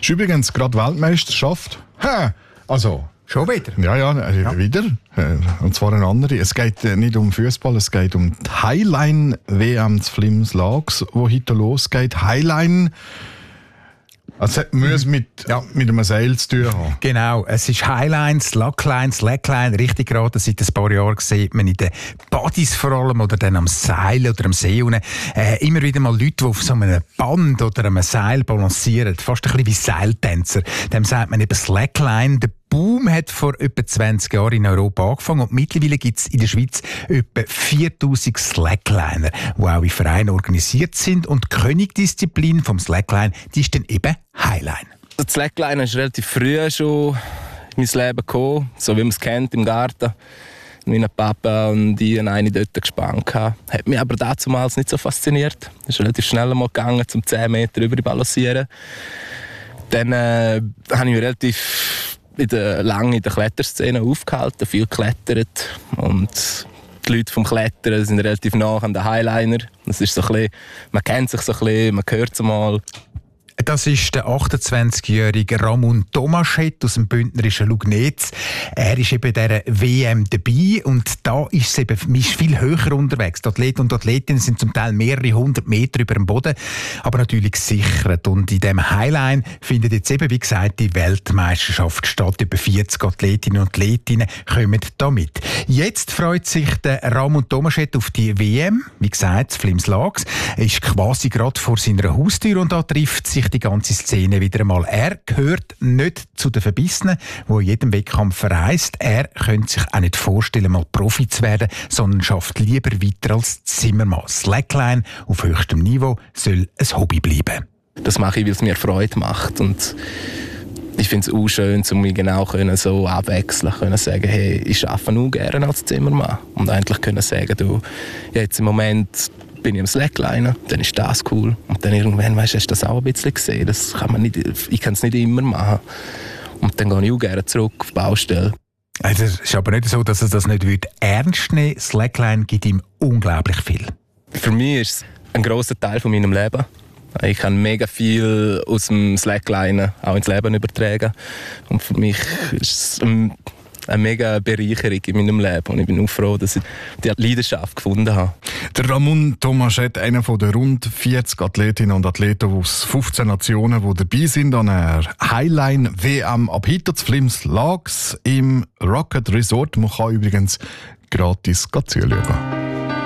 Ist übrigens gerade Weltmeisterschaft. Also... Schon wieder? Ja, wieder. Und zwar eine andere. Es geht nicht um Fußball, es geht um die Highline-WM zu Flims Laax, die heute losgeht. Highline, also muss mit einem Seil zu tun haben. Genau, es ist Highline, Slackline, richtig gerade. Seit ein paar Jahren sieht man in den Buddies vor allem oder dann am Seil oder am See unten, immer wieder mal Leute, die auf so einem Band oder einem Seil balancieren. Fast ein bisschen wie Seiltänzer. Dem sagt man eben Slackline. Der Boom hat vor etwa 20 Jahren in Europa angefangen und mittlerweile gibt es in der Schweiz etwa 4000 Slackliner, die auch in Vereinen organisiert sind. Und die Königdisziplin vom Slackline, die ist dann eben Highline. Der Slackliner ist relativ früh schon in mein Leben gekommen, so wie man es kennt im Garten. Mein Papa und ich eine dort gespannt. Hat mich aber damals nicht so fasziniert. Es ist relativ schnell mal gegangen, zum 10 Meter über balancieren. Dann habe ich mich relativ lange in der Kletterszene aufgehalten, viel geklettert und die Leute vom Klettern sind relativ nah an den Highliner. Das ist so ein bisschen, man kennt sich so ein bisschen, man hört es mal. Das ist der 28-jährige Ramon Tomaschett aus dem bündnerischen Lugnetz. Er ist eben dieser WM dabei und da ist es eben viel höher unterwegs. Die Athleten und Athletinnen sind zum Teil mehrere 100 Meter über dem Boden, aber natürlich gesichert. Und in diesem Highline findet jetzt eben, wie gesagt, die Weltmeisterschaft statt. Über 40 Athletinnen und Athletinnen kommen da mit. Jetzt freut sich der Ramon Tomaschett auf die WM. Wie gesagt, Flims Laax ist quasi gerade vor seiner Haustür und da trifft sich die ganze Szene wieder einmal. Er gehört nicht zu den Verbissenen, die in jedem Wettkampf verreist. Er könnte sich auch nicht vorstellen, mal Profi zu werden, sondern schafft lieber weiter als Zimmermann. Slackline auf höchstem Niveau soll ein Hobby bleiben. Das mache ich, weil es mir Freude macht. Und ich finde es auch schön, um mich genau so abwechseln können, sagen, hey, ich arbeite auch gerne als Zimmermann. Und eigentlich können sagen, du, jetzt im Moment bin ich am Slackliner, dann ist das cool. Und dann irgendwann, hast du das auch ein bisschen gesehen. Das kann man nicht, ich kann es nicht immer machen. Und dann gehe ich auch gerne zurück auf die Baustelle. Also es ist aber nicht so, dass er das nicht ernst nehmen würde. Slackline gibt ihm unglaublich viel. Für mich ist es ein grosser Teil von meinem Leben. Ich kann mega viel aus dem Slackliner auch ins Leben übertragen. Und für mich ist es eine mega Bereicherung in meinem Leben und ich bin auch froh, dass ich die Leidenschaft gefunden habe. Der Ramon Tomaschett, einer von den rund 40 Athletinnen und Athleten aus 15 Nationen, die dabei sind an einer Highline-WM ab heute zu Flims Laax im Rocket Resort. Man kann übrigens gratis zuschauen.